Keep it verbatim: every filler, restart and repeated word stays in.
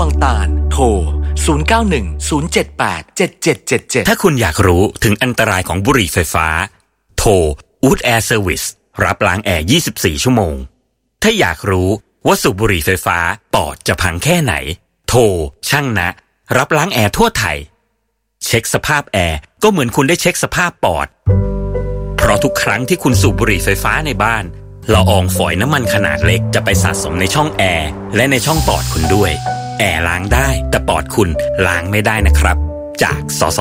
วังตาลโทรศูนย์ เก้า หนึ่ง ศูนย์ เจ็ด แปด เจ็ด เจ็ด เจ็ด เจ็ดถ้าคุณอยากรู้ถึงอันตรายของบุหรี่ไฟฟ้าโทร Wood Air Service รับล้างแอร์ยี่สิบสี่ชั่วโมงถ้าอยากรู้ว่าสูบบุหรี่ไฟฟ้าปอดจะพังแค่ไหนโทรช่างนะรับล้างแอร์ทั่วไทยเช็คสภาพแอร์ก็เหมือนคุณได้เช็คสภาพปอดเพราะทุกครั้งที่คุณสูบบุหรี่ไฟฟ้าในบ้านละอองฝอยน้ำมันขนาดเล็กจะไปสะสมในช่องแอร์และในช่องปอดคุณด้วยแอร์ล้างได้แต่ปอดคุณล้างไม่ได้นะครับจากสส